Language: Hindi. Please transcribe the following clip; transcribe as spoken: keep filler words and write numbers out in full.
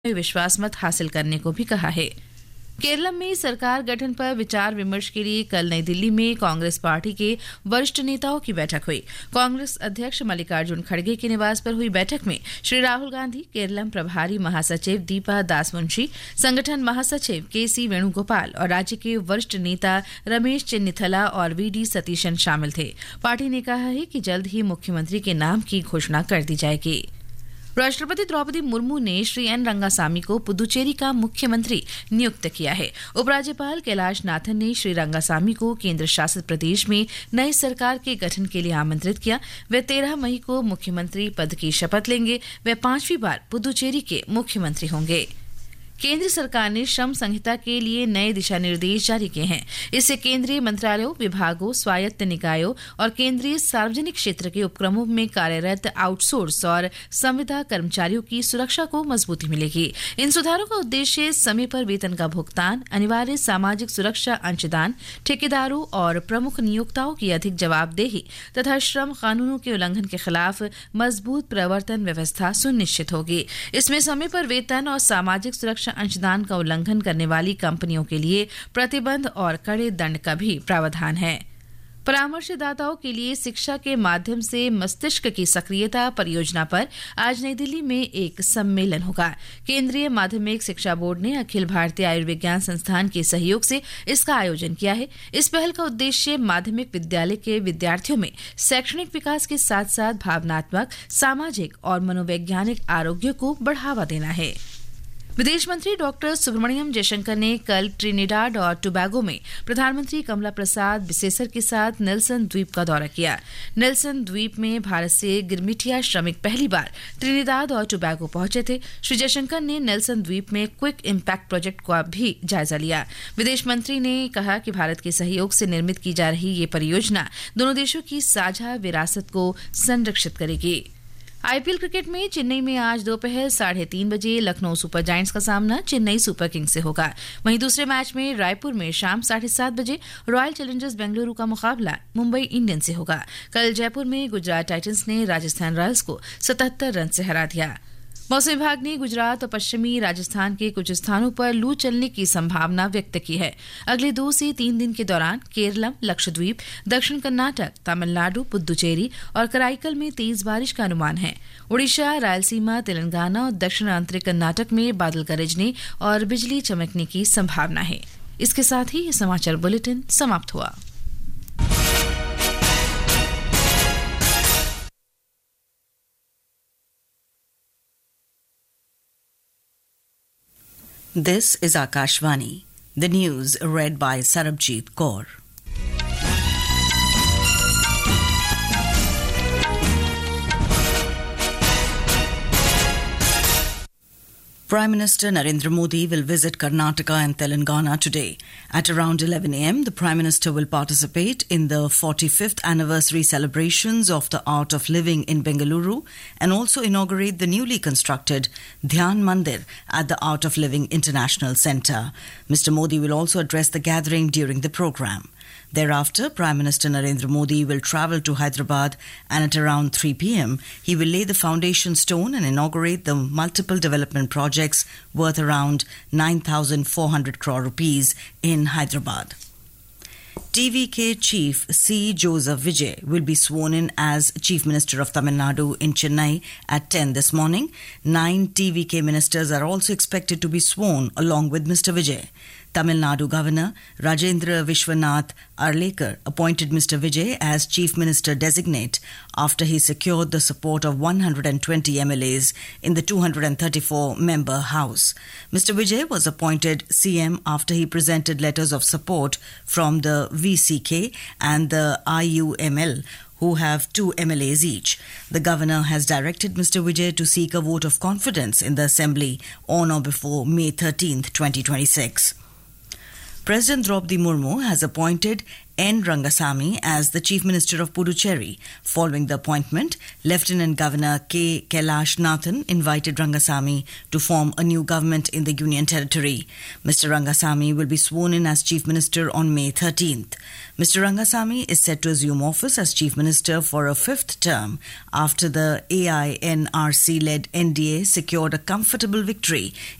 विश्वास मत हासिल करने को भी कहा है। केरल में सरकार गठन पर विचार विमर्श के लिए कल नई दिल्ली में कांग्रेस पार्टी के वरिष्ठ नेताओं की बैठक हुई। कांग्रेस अध्यक्ष मल्लिकार्जुन खड़गे के निवास पर हुई बैठक में श्री राहुल गांधी, केरलम प्रभारी महासचिव दीपा दासमुंशी, संगठन महासचिव के सी वेणुगोपाल और राज्य के वरिष्ठ नेता रमेश चेन्निथला और वी डी सतीशन शामिल थे। पार्टी ने कहा है कि जल्द ही मुख्यमंत्री के नाम की घोषणा कर दी जाएगी। राष्ट्रपति द्रौपदी मुर्मू ने श्री एन रंगासामी को पुदुचेरी का मुख्यमंत्री नियुक्त किया है। उपराज्यपाल कैलाश नाथन ने श्री रंगासामी को केंद्र शासित प्रदेश में नई सरकार के गठन के लिए आमंत्रित किया। वे तेरह मई को मुख्यमंत्री पद की शपथ लेंगे। वे पांचवी बार पुदुचेरी के मुख्यमंत्री होंगे। केंद्र सरकार ने श्रम संहिता के लिए नए दिशा निर्देश जारी किए हैं। इससे केंद्रीय मंत्रालयों, विभागों, स्वायत्त निकायों और केंद्रीय सार्वजनिक क्षेत्र के उपक्रमों में कार्यरत आउटसोर्स और संविदा कर्मचारियों की सुरक्षा को मजबूती मिलेगी। इन सुधारों का उद्देश्य समय पर वेतन का भुगतान, अनिवार्य सामाजिक सुरक्षा अंशदान, ठेकेदारों और प्रमुख नियोक्ताओं की अधिक जवाबदेही तथा श्रम कानूनों के उल्लंघन के खिलाफ मजबूत प्रवर्तन व्यवस्था सुनिश्चित होगी। इसमें समय पर वेतन और सामाजिक सुरक्षा अंशदान का उल्लंघन करने वाली कंपनियों के लिए प्रतिबंध और कड़े दंड का भी प्रावधान है। परामर्शदाताओं के लिए शिक्षा के माध्यम से मस्तिष्क की सक्रियता परियोजना पर आज नई दिल्ली में एक सम्मेलन होगा। केंद्रीय माध्यमिक शिक्षा बोर्ड ने अखिल भारतीय आयुर्विज्ञान संस्थान के सहयोग से इसका आयोजन किया है। इस पहल का उद्देश्य माध्यमिक विद्यालय के विद्यार्थियों में शैक्षणिक विकास के साथ साथ भावनात्मक, सामाजिक और मनोवैज्ञानिक आरोग्य को बढ़ावा देना है। विदेश मंत्री डॉक्टर सुब्रमण्यम जयशंकर ने कल ट्रिनिडाड और टोबैगो में प्रधानमंत्री कमला प्रसाद बिसेसर के साथ नेल्सन द्वीप का दौरा किया। नेल्सन द्वीप में भारत से गिरमिटिया श्रमिक पहली बार ट्रिनिडाद और टोबैगो पहुंचे थे। श्री जयशंकर ने नेल्सन द्वीप में क्विक इम्पैक्ट प्रोजेक्ट का भी जायजा लिया। विदेश मंत्री ने कहा कि भारत के सहयोग से निर्मित की जा रही ये परियोजना दोनों देशों की साझा विरासत को संरक्षित करेगी। आईपीएल क्रिकेट में चेन्नई में आज दोपहर साढ़े तीन बजे लखनऊ सुपर जायंट्स का सामना चेन्नई सुपर किंग्स से होगा। वहीं दूसरे मैच में रायपुर में शाम साढ़े सात बजे रॉयल चैलेंजर्स बेंगलुरु का मुकाबला मुंबई इंडियंस से होगा। कल जयपुर में गुजरात टाइटंस ने राजस्थान रॉयल्स को सतहत्तर रन से हरा दिया। मौसम विभाग ने गुजरात और पश्चिमी राजस्थान के कुछ स्थानों पर लू चलने की संभावना व्यक्त की है। अगले दो से तीन दिन के दौरान केरलम, लक्षद्वीप, दक्षिण कर्नाटक, तमिलनाडु, पुदुचेरी और कराईकल में तेज बारिश का अनुमान है। ओडिशा, रायलसीमा, तेलंगाना और दक्षिण आंतरिक कर्नाटक में बादल गरजने और बिजली चमकने की संभावना है। इसके साथ ही ये समाचार बुलेटिन समाप्त हुआ। This is Akashvani. The news read by Sarabjit Kaur. Prime Minister Narendra Modi will visit Karnataka and Telangana today. At around eleven a m, the Prime Minister will participate in the forty-fifth anniversary celebrations of the Art of Living in Bengaluru and also inaugurate the newly constructed Dhyan Mandir at the Art of Living International Centre. Mister Modi will also address the gathering during the programme. Thereafter, Prime Minister Narendra Modi will travel to Hyderabad and at around three p m he will lay the foundation stone and inaugurate the multiple development projects worth around nine thousand four hundred crore rupees in Hyderabad. T V K Chief C. Joseph Vijay will be sworn in as Chief Minister of Tamil Nadu in Chennai at ten this morning. Nine T V K ministers are also expected to be sworn along with Mister Vijay. Tamil Nadu Governor Rajendra Vishwanath Arlekar appointed Mister Vijay as Chief Minister Designate after he secured the support of one hundred twenty M L As in the two hundred thirty-four member House. Mister Vijay was appointed C M after he presented letters of support from the V C K and the I U M L, who have two M L As each. The governor has directed Mister Vijay to seek a vote of confidence in the Assembly on or before May thirteenth, twenty twenty-six. President Draupadi Murmu has appointed N. Rangasamy as the Chief Minister of Puducherry. Following the appointment, Lieutenant Governor K. Kailash Nathan invited Rangasamy to form a new government in the Union Territory. Mister Rangasamy will be sworn in as Chief Minister on May thirteenth. Mister Rangasamy is set to assume office as Chief Minister for a fifth term after the A I N R C-led N D A secured a comfortable victory